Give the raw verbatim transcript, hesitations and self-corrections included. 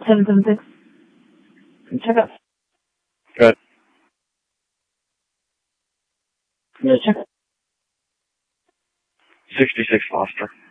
seven seven six. Check up. Good. Yeah, check. sixty-six Foster.